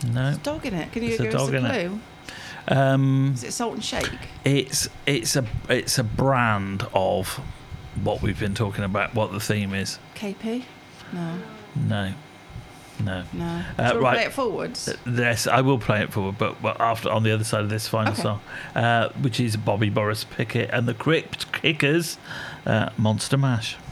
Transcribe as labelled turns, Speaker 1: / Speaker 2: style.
Speaker 1: No.
Speaker 2: There's a dog in it. Can you
Speaker 1: There's a
Speaker 2: give us
Speaker 1: dog
Speaker 2: a
Speaker 1: in it.
Speaker 2: clue? Is it Salt and Shake?
Speaker 1: It's a brand of what we've been talking about. What the theme is?
Speaker 2: KP? No.
Speaker 1: No.
Speaker 2: Do you want to
Speaker 1: Right.
Speaker 2: play it forwards?
Speaker 1: Yes, I will play it forward, but after on the other side of this final song, which is Bobby Boris Pickett and the Crypt Kickers, Monster Mash.